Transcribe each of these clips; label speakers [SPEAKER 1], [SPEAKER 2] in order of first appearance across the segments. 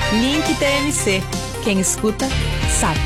[SPEAKER 1] Link TMC. Quem escuta, sabe.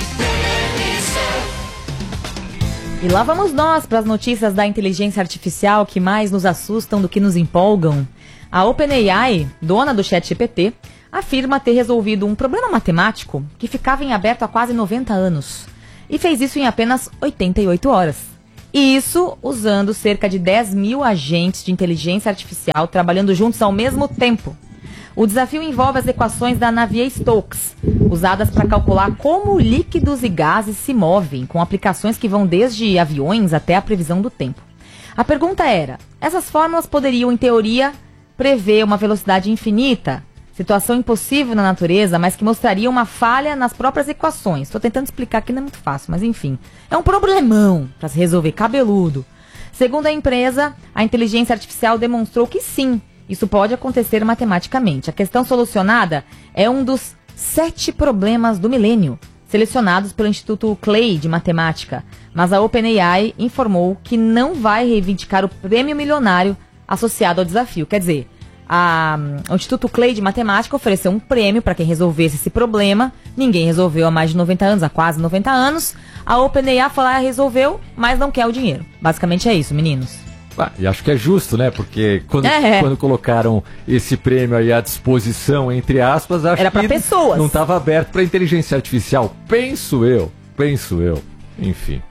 [SPEAKER 2] E lá vamos nós para as notícias da inteligência artificial que mais nos assustam do que nos empolgam. A OpenAI, dona do ChatGPT, afirma ter resolvido um problema matemático que ficava em aberto há quase 90 anos. E fez isso em apenas 88 horas. E isso usando cerca de 10 mil agentes de inteligência artificial trabalhando juntos ao mesmo tempo. O desafio envolve as equações da Navier-Stokes, usadas para calcular como líquidos e gases se movem, com aplicações que vão desde aviões até a previsão do tempo. A pergunta era, essas fórmulas poderiam, em teoria, prever uma velocidade infinita? Situação impossível na natureza, mas que mostraria uma falha nas próprias equações. Estou tentando explicar que não é muito fácil, mas enfim. É um problemão para se resolver, cabeludo. Segundo a empresa, a inteligência artificial demonstrou que sim, isso pode acontecer matematicamente. A questão solucionada é um dos 7 problemas do milênio, selecionados pelo Instituto Clay de Matemática. Mas a OpenAI informou que não vai reivindicar o prêmio milionário associado ao desafio. Quer dizer, o Instituto Clay de Matemática ofereceu um prêmio para quem resolvesse esse problema. Ninguém resolveu há mais de 90 anos, há quase 90 anos. A OpenAI falou, resolveu, mas não quer o dinheiro. Basicamente é isso, meninos.
[SPEAKER 3] E acho que é justo, né? Porque quando colocaram esse prêmio aí à disposição, entre aspas, acho
[SPEAKER 2] era para pessoas.
[SPEAKER 3] Não estava aberto para inteligência artificial. Penso eu. Enfim.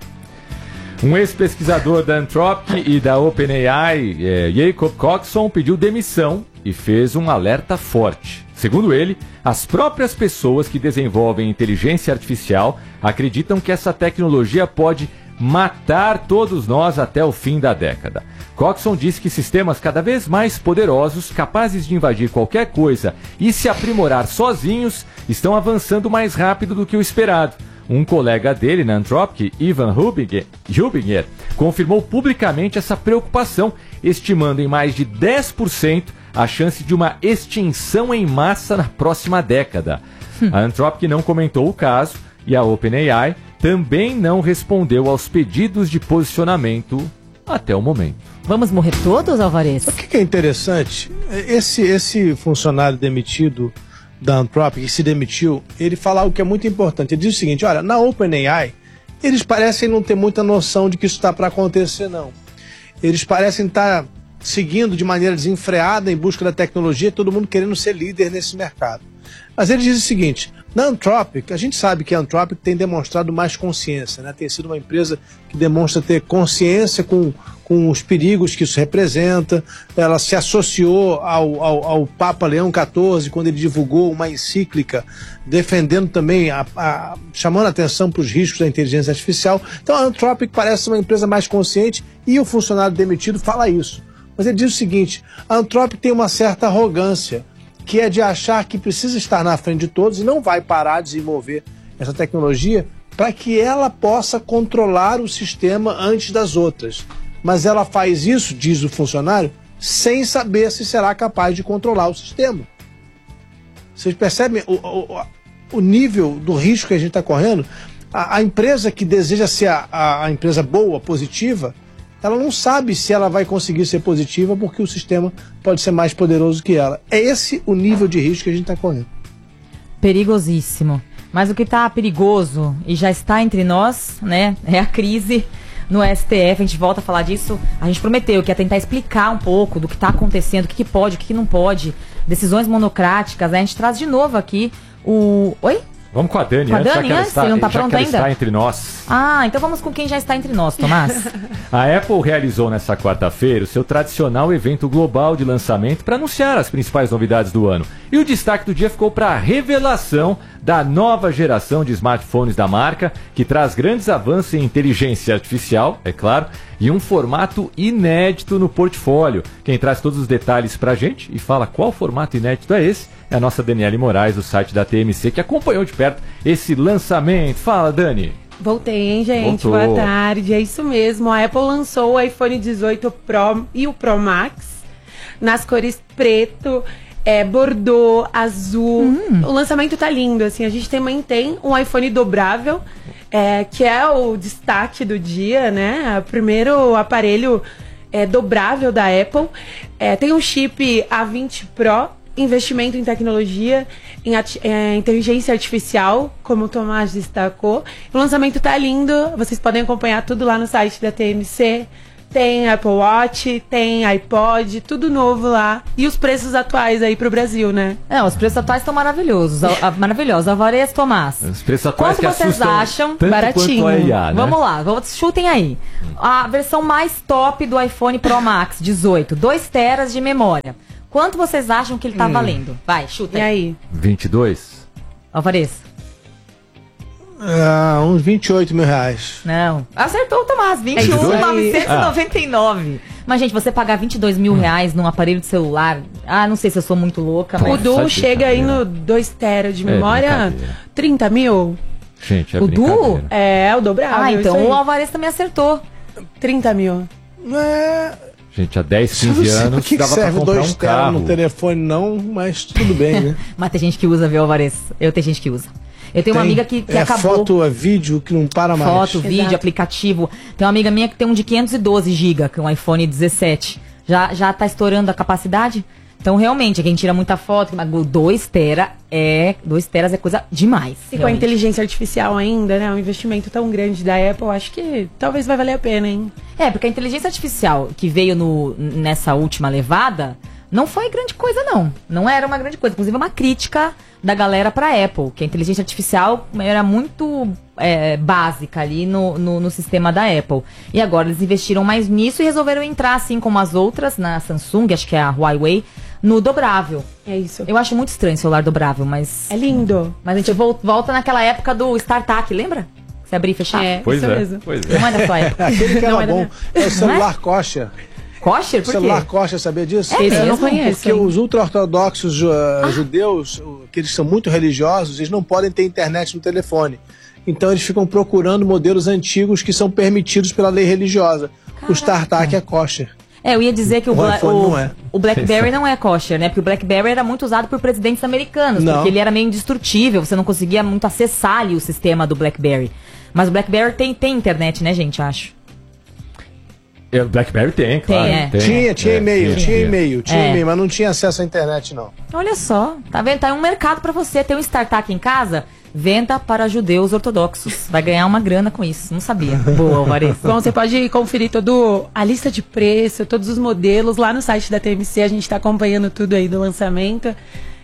[SPEAKER 3] Um ex-pesquisador da Anthropic e da OpenAI, Jacob Coxon, pediu demissão e fez um alerta forte. Segundo ele, as próprias pessoas que desenvolvem inteligência artificial acreditam que essa tecnologia pode matar todos nós até o fim da década. Coxon disse que sistemas cada vez mais poderosos, capazes de invadir qualquer coisa e se aprimorar sozinhos, estão avançando mais rápido do que o esperado. Um colega dele na Anthropic, Ivan Hubinger, confirmou publicamente essa preocupação, estimando em mais de 10% a chance de uma extinção em massa na próxima década. A Anthropic não comentou o caso e a OpenAI também não respondeu aos pedidos de posicionamento até o momento.
[SPEAKER 2] Vamos morrer todos, Alvarez?
[SPEAKER 4] O que é interessante? Esse funcionário demitido da Anthropic, que se demitiu, ele fala algo que é muito importante. Ele diz o seguinte, olha, na OpenAI, eles parecem não ter muita noção de que isso está para acontecer, não. Eles parecem estar seguindo de maneira desenfreada em busca da tecnologia, todo mundo querendo ser líder nesse mercado. Mas ele diz o seguinte, na Anthropic, a gente sabe que a Anthropic tem demonstrado mais consciência, né? Tem sido uma empresa que demonstra ter consciência com os perigos que isso representa. Ela se associou ao Papa Leão XIV quando ele divulgou uma encíclica defendendo também, chamando a atenção para os riscos da inteligência artificial. Então a Anthropic parece uma empresa mais consciente e o funcionário demitido fala isso. Mas ele diz o seguinte, a Anthropic tem uma certa arrogância, que é de achar que precisa estar na frente de todos e não vai parar de desenvolver essa tecnologia para que ela possa controlar o sistema antes das outras. Mas ela faz isso, diz o funcionário, sem saber se será capaz de controlar o sistema. Vocês percebem o nível do risco que a gente está correndo? A empresa que deseja ser a empresa boa, positiva, ela não sabe se ela vai conseguir ser positiva porque o sistema pode ser mais poderoso que ela. É esse o nível de risco que a gente está correndo.
[SPEAKER 2] Perigosíssimo. Mas o que está perigoso e já está entre nós, né, é a crise no STF. A gente volta a falar disso. A gente prometeu que ia tentar explicar um pouco do que está acontecendo, o que pode, o que não pode. Decisões monocráticas. Né? A gente traz de novo aqui o... Oi?
[SPEAKER 3] Vamos com a Dani,
[SPEAKER 2] com a Dani antes? Ele não está pronto ainda?
[SPEAKER 3] Está entre nós.
[SPEAKER 2] Então vamos com quem já está entre nós, Tomás.
[SPEAKER 3] A Apple realizou nesta quarta-feira o seu tradicional evento global de lançamento para anunciar as principais novidades do ano. E o destaque do dia ficou para a revelação da nova geração de smartphones da marca, que traz grandes avanços em inteligência artificial, é claro, e um formato inédito no portfólio. Quem traz todos os detalhes para a gente e fala qual formato inédito é esse é a nossa Daniele Moraes, do site da TMC, que acompanhou de perto esse lançamento. Fala, Dani.
[SPEAKER 5] Voltei, hein, gente?
[SPEAKER 3] Voltou.
[SPEAKER 5] Boa tarde. É isso mesmo. A Apple lançou o iPhone 18 Pro e o Pro Max nas cores preto, bordô, azul. O lançamento tá lindo, assim. A gente também tem um iPhone dobrável, que é o destaque do dia, né? O primeiro aparelho dobrável da Apple. Tem um chip A20 Pro investimento em tecnologia, em inteligência artificial, como o Tomás destacou. O lançamento tá lindo, vocês podem acompanhar tudo lá no site da TMC. Tem Apple Watch, tem iPod, tudo novo lá. E os preços atuais aí pro Brasil, né?
[SPEAKER 2] Os preços atuais estão maravilhosos. Maravilhosos. Alvarez, Tomás.
[SPEAKER 3] Os preços atuais
[SPEAKER 2] quanto vocês acham?
[SPEAKER 5] Baratinho.
[SPEAKER 3] A IA, né?
[SPEAKER 2] Vamos lá, chutem aí. A versão mais top do iPhone Pro Max 18, 2 teras de memória. Quanto vocês acham que ele tá valendo? Vai, chutem.
[SPEAKER 5] E aí?
[SPEAKER 3] 22?
[SPEAKER 2] Alvarez.
[SPEAKER 4] Uns 28 mil reais.
[SPEAKER 2] Não. Acertou o Tomás. 21.999. Mas, gente, você pagar 22 mil reais num aparelho de celular... não sei se eu sou muito louca, mas...
[SPEAKER 5] O Du chega aí no 2 teras de memória, 30 mil.
[SPEAKER 3] Gente,
[SPEAKER 2] o Du?
[SPEAKER 5] É, o dobrável.
[SPEAKER 2] Então o Alvarez também acertou.
[SPEAKER 5] 30 mil.
[SPEAKER 3] Gente, há 10, 15 anos
[SPEAKER 4] que
[SPEAKER 3] dava
[SPEAKER 4] serve
[SPEAKER 3] pra comprar
[SPEAKER 4] 2
[SPEAKER 3] um carro.
[SPEAKER 4] teras no telefone não, mas tudo bem, né?
[SPEAKER 2] Mas tem gente que usa, viu, Alvarez? Tenho gente que usa. Eu tenho uma amiga que acabou...
[SPEAKER 4] Foto, vídeo que não para mais.
[SPEAKER 2] Foto, vídeo,
[SPEAKER 5] Exato.
[SPEAKER 2] Aplicativo. Tem uma amiga minha que tem um de 512 GB, que é um iPhone 17. Já tá estourando a capacidade. Então, realmente, quem tira muita foto, 2 teras é coisa demais.
[SPEAKER 5] E com a inteligência artificial ainda, né? Um investimento tão grande da Apple, acho que talvez vai valer a pena, hein?
[SPEAKER 2] Porque a inteligência artificial que veio nessa última levada não foi grande coisa, não. Não era uma grande coisa. Inclusive, uma crítica da galera pra Apple, que a inteligência artificial era muito básica ali no sistema da Apple. E agora eles investiram mais nisso e resolveram entrar, assim como as outras, na Samsung, acho que é a Huawei, no dobrável.
[SPEAKER 5] É isso.
[SPEAKER 2] Eu acho muito estranho o celular dobrável, mas...
[SPEAKER 5] É lindo.
[SPEAKER 2] Mas a gente volta naquela época do StarTAC, lembra? Você abrir e fechar?
[SPEAKER 3] Pois
[SPEAKER 5] isso
[SPEAKER 3] é,
[SPEAKER 5] mesmo.
[SPEAKER 3] pois é.
[SPEAKER 2] Não é da sua época.
[SPEAKER 4] Aquele que
[SPEAKER 5] Não,
[SPEAKER 4] era bom. É o celular Kosher.
[SPEAKER 2] Kosher?
[SPEAKER 4] O
[SPEAKER 2] Por
[SPEAKER 4] celular
[SPEAKER 2] quê?
[SPEAKER 4] Kosher, sabia disso?
[SPEAKER 2] É
[SPEAKER 5] Esse eu não
[SPEAKER 2] mesmo?
[SPEAKER 5] conheço.
[SPEAKER 4] Porque os ultra-ortodoxos judeus, que eles são muito religiosos, eles não podem ter internet no telefone. Então eles ficam procurando modelos antigos que são permitidos pela lei religiosa. O StarTAC é kosher.
[SPEAKER 2] Eu ia dizer que
[SPEAKER 4] O iPhone não é.
[SPEAKER 2] o BlackBerry não é kosher, né? Porque o BlackBerry era muito usado por presidentes americanos,
[SPEAKER 4] Não.
[SPEAKER 2] porque ele era meio indestrutível, você não conseguia muito acessar ali o sistema do BlackBerry. Mas o BlackBerry tem internet, né, gente, acho.
[SPEAKER 3] O BlackBerry tem, claro.
[SPEAKER 4] Tinha e-mail,
[SPEAKER 2] É.
[SPEAKER 4] e-mail, mas não tinha acesso à internet, não.
[SPEAKER 2] Olha só, tá vendo? Tá aí um mercado pra você. Tem um StarTAC em casa, venda para judeus ortodoxos. Vai ganhar uma grana com isso, não sabia. Boa, Alvarez.
[SPEAKER 5] Bom, você pode conferir toda a lista de preço, todos os modelos lá no site da TMC. A gente está acompanhando tudo aí do lançamento.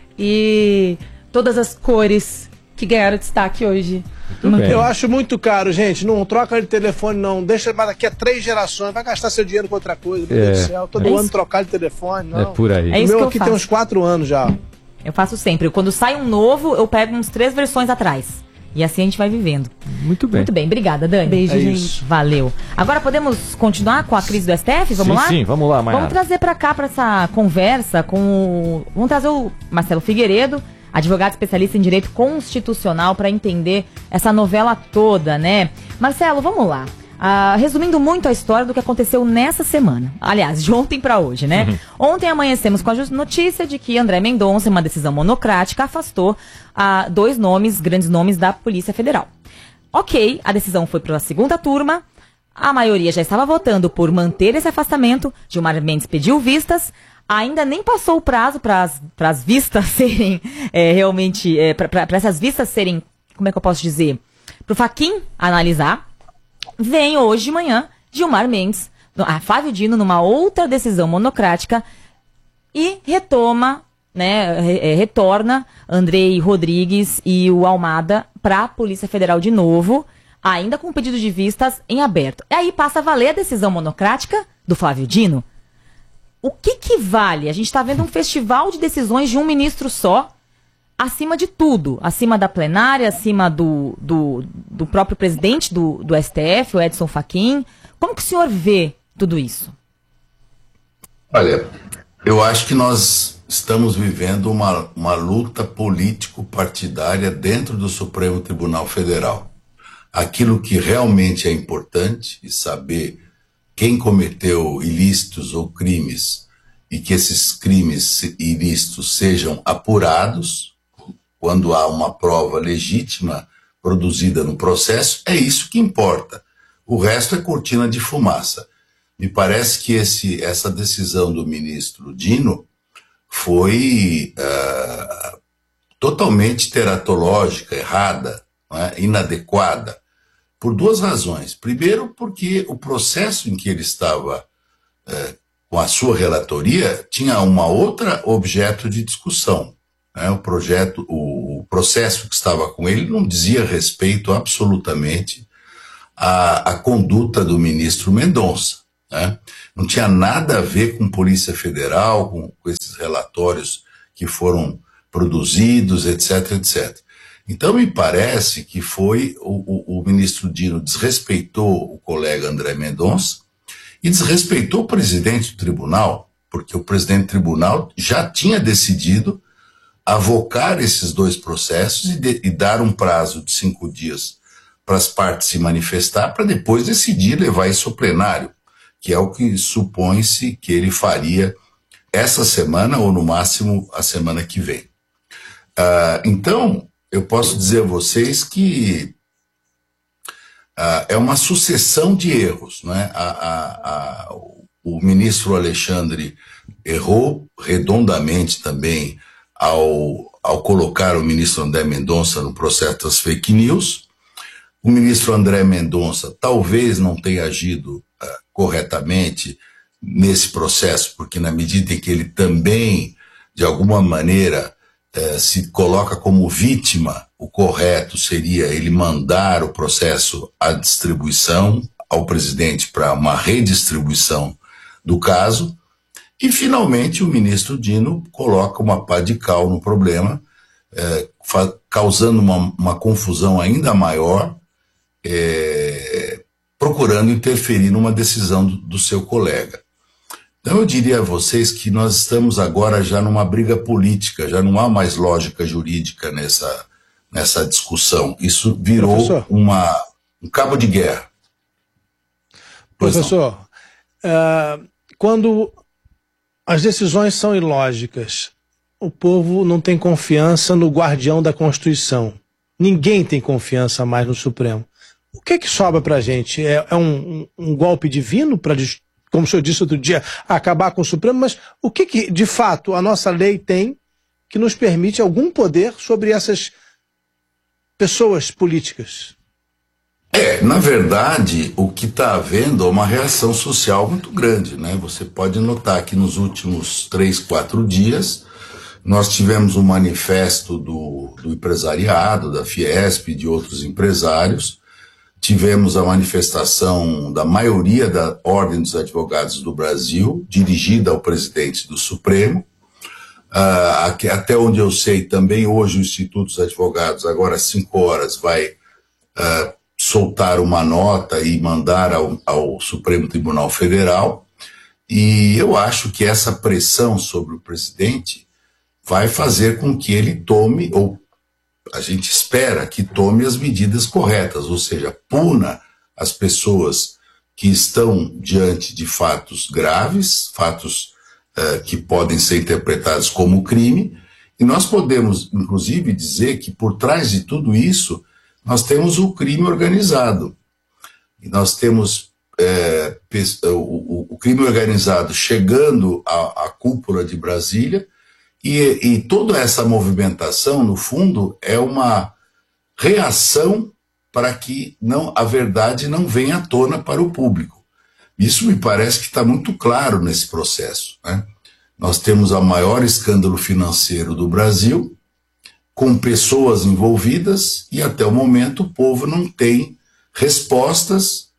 [SPEAKER 5] E todas as cores que ganharam destaque hoje.
[SPEAKER 3] Muito bem.
[SPEAKER 4] Eu acho muito caro, gente. Não troca de telefone, não. Deixa para daqui a 3 gerações. Vai gastar seu dinheiro com outra coisa. Meu Deus do céu. Todo ano trocar de telefone, não.
[SPEAKER 3] É por aí.
[SPEAKER 2] É
[SPEAKER 4] O
[SPEAKER 2] isso
[SPEAKER 4] meu
[SPEAKER 2] que eu
[SPEAKER 4] aqui
[SPEAKER 2] faço.
[SPEAKER 4] tem uns 4 anos já.
[SPEAKER 2] Eu faço sempre. Quando sai um novo, eu pego uns 3 versões atrás. E assim a gente vai vivendo.
[SPEAKER 3] Muito bem.
[SPEAKER 2] Muito bem, obrigada, Dani.
[SPEAKER 5] Beijo,
[SPEAKER 4] É
[SPEAKER 5] gente.
[SPEAKER 4] isso.
[SPEAKER 2] Valeu. Agora podemos continuar com a crise do STF? Vamos lá?
[SPEAKER 3] Sim, vamos lá, Mayara.
[SPEAKER 2] Vamos trazer pra cá, pra essa conversa com Vamos trazer o Marcelo Figueiredo, advogado especialista em direito constitucional, para entender essa novela toda, né? Marcelo, vamos lá. Resumindo muito a história do que aconteceu nessa semana. Aliás, de ontem para hoje, né? Ontem amanhecemos com a notícia de que André Mendonça, em uma decisão monocrática, afastou 2 grandes nomes da Polícia Federal. Ok, a decisão foi para a segunda turma. A maioria já estava votando por manter esse afastamento. Gilmar Mendes pediu vistas. Ainda nem passou o prazo para as vistas serem realmente... para essas vistas serem, como é que eu posso dizer? Para o Fachin analisar. Vem hoje de manhã Gilmar Mendes, Flávio Dino, numa outra decisão monocrática e retorna Andrei Rodrigues e o Almada para a Polícia Federal de novo, ainda com pedido de vistas em aberto. E aí passa a valer a decisão monocrática do Flávio Dino. O que vale? A gente está vendo um festival de decisões de um ministro só, acima de tudo, acima da plenária, acima do próprio presidente do STF, o Edson Fachin. Como que o senhor vê tudo isso?
[SPEAKER 6] Olha, eu acho que nós estamos vivendo uma luta político-partidária dentro do Supremo Tribunal Federal. Aquilo que realmente é importante e saber quem cometeu ilícitos ou crimes e que esses crimes ilícitos sejam apurados quando há uma prova legítima produzida no processo, é isso que importa. O resto é cortina de fumaça. Me parece que essa decisão do ministro Dino foi totalmente teratológica, errada, não é? Inadequada, por duas razões. Primeiro, porque o processo em que ele estava com a sua relatoria tinha uma outra objeto de discussão. Né? O processo que estava com ele não dizia respeito absolutamente à conduta do ministro Mendonça. Né? Não tinha nada a ver com Polícia Federal, com esses relatórios que foram produzidos, etc, etc. Então, me parece que foi o ministro Dino desrespeitou o colega André Mendonça e desrespeitou o presidente do tribunal, porque o presidente do tribunal já tinha decidido avocar esses dois processos e dar um prazo de 5 dias para as partes se manifestar, para depois decidir levar isso ao plenário, que é o que supõe-se que ele faria essa semana ou, no máximo, a semana que vem. Então, eu posso dizer a vocês que é uma sucessão de erros. Não é? O ministro Alexandre errou redondamente também ao colocar o ministro André Mendonça no processo das fake news. O ministro André Mendonça talvez não tenha agido corretamente nesse processo, porque na medida em que ele também, de alguma maneira, se coloca como vítima, o correto seria ele mandar o processo à distribuição ao presidente para uma redistribuição do caso. E, finalmente, o ministro Dino coloca uma pá de cal no problema, causando uma confusão ainda maior, procurando interferir numa decisão do seu colega. Então eu diria a vocês que nós estamos agora já numa briga política, já não há mais lógica jurídica nessa discussão. Isso virou um cabo de guerra.
[SPEAKER 4] Professor, quando as decisões são ilógicas, o povo não tem confiança no guardião da Constituição. Ninguém tem confiança mais no Supremo. O que sobra para a gente? É um golpe divino para, como o senhor disse outro dia, acabar com o Supremo? Mas o que de fato a nossa lei tem que nos permite algum poder sobre essas pessoas políticas?
[SPEAKER 6] Na verdade, o que está havendo é uma reação social muito grande, né? Você pode notar que nos últimos 3, 4 dias nós tivemos um manifesto do empresariado, da Fiesp e de outros empresários. Tivemos a manifestação da maioria da Ordem dos Advogados do Brasil, dirigida ao presidente do Supremo. Até onde eu sei, também hoje o Instituto dos Advogados, agora às 5 horas, vai soltar uma nota e mandar ao Supremo Tribunal Federal. E eu acho que essa pressão sobre o presidente vai fazer com que ele tome, ou a gente espera que tome as medidas corretas, ou seja, puna as pessoas que estão diante de fatos graves, fatos que podem ser interpretados como crime, e nós podemos, inclusive, dizer que por trás de tudo isso, nós temos o crime organizado. E nós temos o crime organizado chegando à cúpula de Brasília, e toda essa movimentação, no fundo, é uma reação para que a verdade não venha à tona para o público. Isso me parece que está muito claro nesse processo, né? Nós temos o maior escândalo financeiro do Brasil, com pessoas envolvidas, e até o momento o povo não tem respostas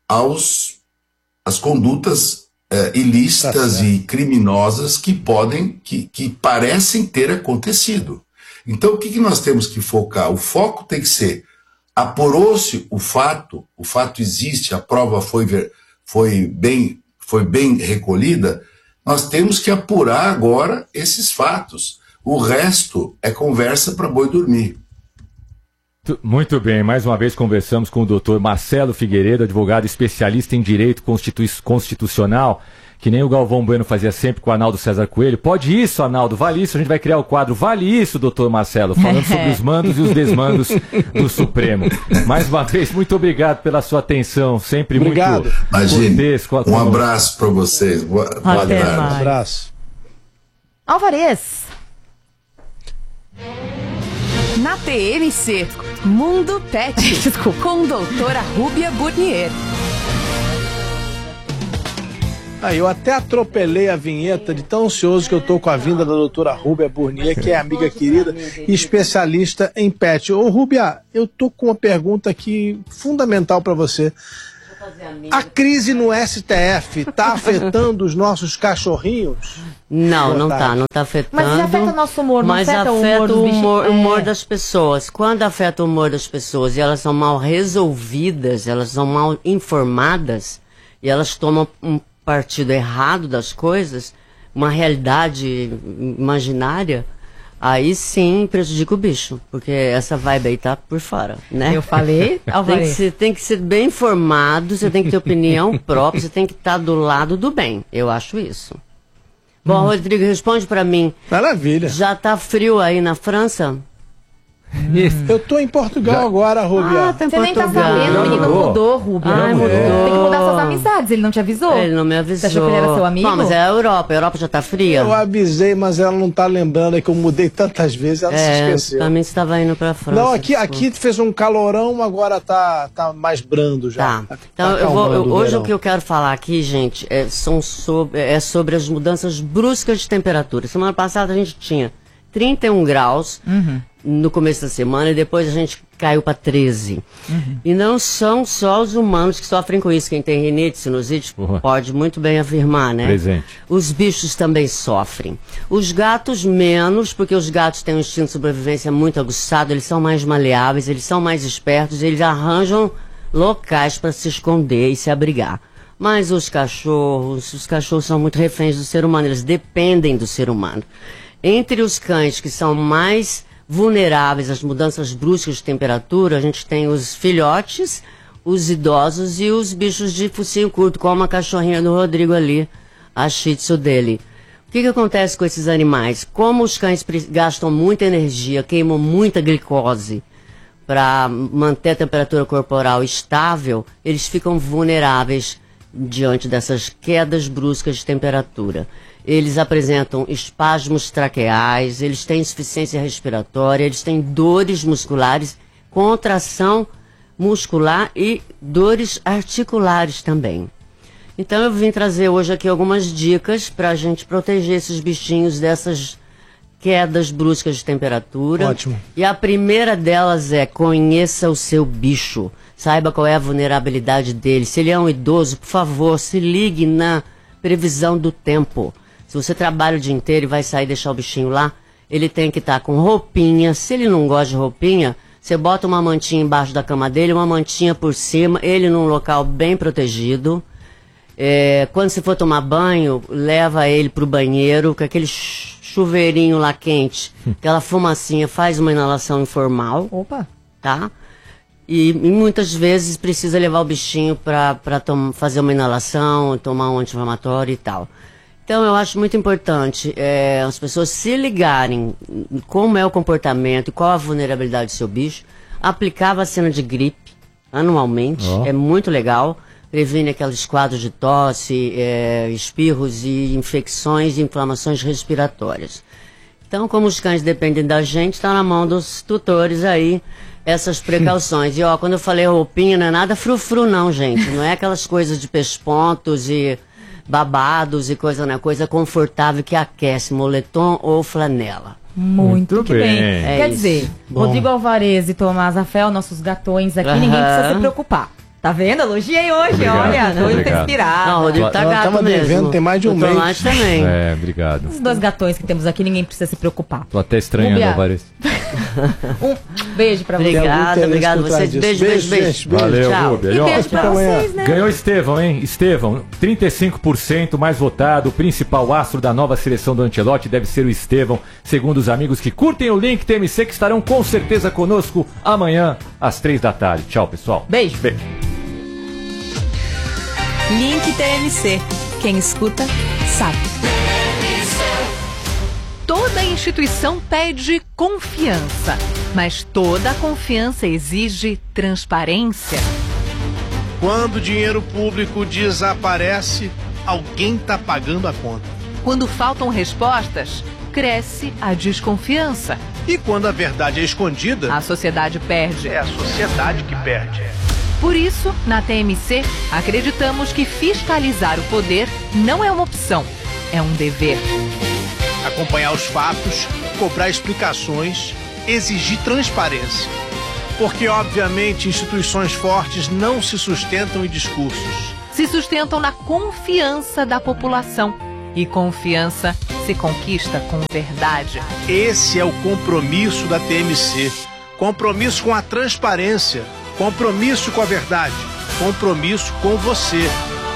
[SPEAKER 6] às condutas ilícitas e criminosas que parecem ter acontecido. Então o que nós temos que focar? O foco tem que ser: apurou-se o fato existe, a prova foi bem recolhida, nós temos que apurar agora esses fatos. O resto é conversa para boi dormir.
[SPEAKER 3] Muito bem, mais uma vez conversamos com o doutor Marcelo Figueiredo, advogado especialista em direito constitucional, que nem o Galvão Bueno fazia sempre com o Arnaldo César Coelho. Pode isso, Arnaldo, vale isso, a gente vai criar o quadro Vale Isso, doutor Marcelo, falando sobre os mandos e os desmandos do Supremo. Mais uma vez, muito obrigado pela sua atenção, sempre obrigado. Muito
[SPEAKER 6] cortês. Um abraço para vocês.
[SPEAKER 2] Até mais.
[SPEAKER 4] Um abraço.
[SPEAKER 2] Alvarez.
[SPEAKER 1] Na TMC, Mundo Pet,
[SPEAKER 2] Desculpa.
[SPEAKER 1] com doutora Rúbia Burnier.
[SPEAKER 4] Aí, eu até atropelei a vinheta de tão ansioso que eu tô com a vinda da doutora Rúbia Burnier, que é amiga querida e especialista em pet. Ô, Rúbia, eu tô com uma pergunta aqui fundamental para você. A crise no STF tá afetando os nossos cachorrinhos?
[SPEAKER 7] Não tá afetando.
[SPEAKER 2] Mas afeta o nosso humor, não
[SPEAKER 7] mas
[SPEAKER 2] afeta o humor
[SPEAKER 7] afeta
[SPEAKER 2] dos
[SPEAKER 7] o
[SPEAKER 2] bichos?
[SPEAKER 7] humor das pessoas. Quando afeta o humor das pessoas e elas são mal resolvidas, elas são mal informadas e elas tomam um partido errado das coisas, uma realidade imaginária, aí sim prejudica o bicho, porque essa vibe aí tá por fora, né?
[SPEAKER 2] Eu falei, Alvarez.
[SPEAKER 7] Tem que ser bem informado, você tem que ter opinião própria, você tem que estar do lado do bem. Eu acho isso. Bom, Rodrigo, responde pra mim.
[SPEAKER 4] Maravilha.
[SPEAKER 7] Já tá frio aí na França?
[SPEAKER 4] Eu tô em Portugal agora, Rúbia.
[SPEAKER 7] Tá em
[SPEAKER 2] Você nem tá
[SPEAKER 7] Portugal.
[SPEAKER 2] sabendo, o menino
[SPEAKER 3] mudou.
[SPEAKER 2] mudou, Rúbia.
[SPEAKER 7] Ai, mudou.
[SPEAKER 2] Tem que mudar suas amizades, ele não te avisou?
[SPEAKER 7] Ele não me avisou.
[SPEAKER 2] Você achou que ele era seu amigo?
[SPEAKER 7] Pô, mas é a Europa já tá fria.
[SPEAKER 4] Eu avisei, mas ela não tá lembrando, é que eu mudei tantas vezes, ela se esqueceu.
[SPEAKER 7] Também estava indo pra França.
[SPEAKER 4] Não, aqui fez um calorão, agora tá mais brando já.
[SPEAKER 7] Tá. Então,
[SPEAKER 4] acalmando
[SPEAKER 7] hoje
[SPEAKER 4] verão.
[SPEAKER 7] o que eu quero falar aqui, gente, é sobre as mudanças bruscas de temperatura. Semana passada a gente tinha 31 graus no começo da semana e depois a gente caiu para 13. E não são só os humanos que sofrem com isso. Quem tem rinite, sinusite, pode muito bem afirmar, né?
[SPEAKER 3] Presente.
[SPEAKER 7] Os bichos também sofrem. Os gatos menos, porque os gatos têm um instinto de sobrevivência muito aguçado, eles são mais maleáveis, eles são mais espertos, eles arranjam locais para se esconder e se abrigar. Mas os cachorros são muito reféns do ser humano, eles dependem do ser humano. Entre os cães que são mais vulneráveis às mudanças bruscas de temperatura, a gente tem os filhotes, os idosos e os bichos de focinho curto, como a cachorrinha do Rodrigo ali, a Shih Tzu dele. O que acontece com esses animais? Como os cães gastam muita energia, queimam muita glicose para manter a temperatura corporal estável, eles ficam vulneráveis diante dessas quedas bruscas de temperatura. Eles apresentam espasmos traqueais, eles têm insuficiência respiratória, eles têm dores musculares, contração muscular e dores articulares também. Então eu vim trazer hoje aqui algumas dicas para a gente proteger esses bichinhos dessas quedas bruscas de temperatura.
[SPEAKER 4] Ótimo.
[SPEAKER 7] E a primeira delas é: conheça o seu bicho. Saiba qual é a vulnerabilidade dele. Se ele é um idoso, por favor, se ligue na previsão do tempo. Se você trabalha o dia inteiro e vai sair e deixar o bichinho lá, ele tem que estar com roupinha. Se ele não gosta de roupinha, você bota uma mantinha embaixo da cama dele, uma mantinha por cima, ele num local bem protegido. Quando você for tomar banho, leva ele pro banheiro, com aquele chuveirinho lá quente, aquela fumacinha, faz uma inalação informal.
[SPEAKER 2] Opa!
[SPEAKER 7] Tá? E muitas vezes precisa levar o bichinho para fazer uma inalação, tomar um anti-inflamatório e tal. Então eu acho muito importante as pessoas se ligarem como é o comportamento e qual a vulnerabilidade do seu bicho, aplicar a vacina de gripe anualmente, é muito legal, previne aqueles quadros de tosse, espirros e infecções e inflamações respiratórias. Então, como os cães dependem da gente, está na mão dos tutores aí essas precauções. E quando eu falei roupinha, não é nada frufru não, gente, não é aquelas coisas de pespontos e babados e coisa, né? Coisa confortável que aquece, moletom ou flanela.
[SPEAKER 2] Muito que bem. Quer
[SPEAKER 7] isso.
[SPEAKER 2] dizer,
[SPEAKER 4] Bom.
[SPEAKER 2] Rodrigo Alvarez e Tomás Rafael, nossos gatões aqui, ninguém precisa se preocupar. Tá vendo? Elogiei hoje,
[SPEAKER 3] Obrigado,
[SPEAKER 2] olha. Tô
[SPEAKER 3] obrigado.
[SPEAKER 2] inspirada.
[SPEAKER 7] Não, o Rodrigo tá
[SPEAKER 4] Ela
[SPEAKER 7] gato
[SPEAKER 4] tava
[SPEAKER 7] mesmo.
[SPEAKER 4] devendo, tem mais de um
[SPEAKER 7] O
[SPEAKER 4] mês.
[SPEAKER 7] Tomate também.
[SPEAKER 3] Obrigado.
[SPEAKER 2] Os dois gatões que temos aqui, ninguém precisa se preocupar.
[SPEAKER 3] Tô até estranhando,
[SPEAKER 2] Rúbia.
[SPEAKER 3] Alvarez.
[SPEAKER 2] Beijo pra você.
[SPEAKER 7] Obrigado, obrigado a vocês. Beijo, beijo, beijo.
[SPEAKER 4] gente, beijo.
[SPEAKER 3] Valeu,
[SPEAKER 7] Tchau.
[SPEAKER 3] Rúbia.
[SPEAKER 2] E
[SPEAKER 3] E, ó,
[SPEAKER 2] beijo pra vocês, né?
[SPEAKER 3] ganhou Estevão, hein? Estevão, 35% mais votado. O principal astro da nova seleção do Ancelotti deve ser o Estevão, segundo os amigos que curtem o link TMC, que estarão com certeza conosco amanhã às 3 da tarde. Tchau, pessoal.
[SPEAKER 2] Beijo.
[SPEAKER 3] Beijo.
[SPEAKER 1] Link TMC. Quem escuta, sabe.
[SPEAKER 8] Toda instituição pede confiança, mas toda confiança exige transparência.
[SPEAKER 4] Quando o dinheiro público desaparece, alguém tá pagando a conta.
[SPEAKER 8] Quando faltam respostas, cresce a desconfiança.
[SPEAKER 4] E quando a verdade é escondida,
[SPEAKER 8] A sociedade perde.
[SPEAKER 4] é a sociedade que perde.
[SPEAKER 8] Por isso, na TMC, acreditamos que fiscalizar o poder não é uma opção, é um dever.
[SPEAKER 4] Acompanhar os fatos, cobrar explicações, exigir transparência. Porque, obviamente, instituições fortes não se sustentam em discursos.
[SPEAKER 8] Se sustentam na confiança da população. E confiança se conquista com verdade.
[SPEAKER 4] Esse é o compromisso da TMC. Compromisso com a transparência. Compromisso com a verdade. Compromisso com você.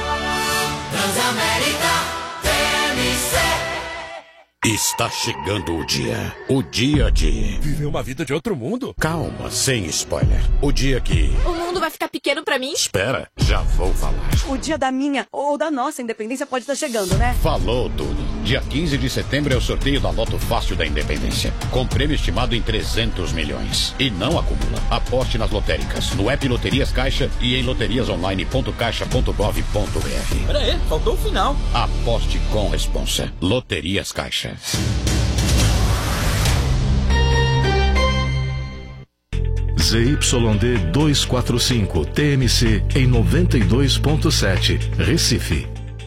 [SPEAKER 9] Está chegando o dia de
[SPEAKER 10] viver uma vida de outro mundo.
[SPEAKER 9] Calma, sem spoiler. O dia que...
[SPEAKER 11] O mundo vai ficar pequeno pra mim?
[SPEAKER 9] Espera, já vou falar.
[SPEAKER 11] O dia da minha ou da nossa independência pode estar chegando, né?
[SPEAKER 9] Falou tudo. Dia 15 de setembro é o sorteio da Loto Fácil da Independência, com prêmio estimado em 300 milhões. E não acumula. Aposte nas lotéricas, no app Loterias Caixa e em loteriasonline.caixa.gov.br.
[SPEAKER 10] Pera aí, faltou o final.
[SPEAKER 9] Aposte com responsa. Loterias Caixa.
[SPEAKER 12] ZYD 245 TMC em 92.7 Recife.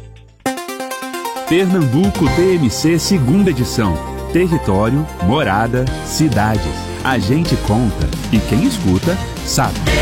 [SPEAKER 13] Pernambuco TMC, segunda edição. Território, morada, cidades. A gente conta e quem escuta sabe.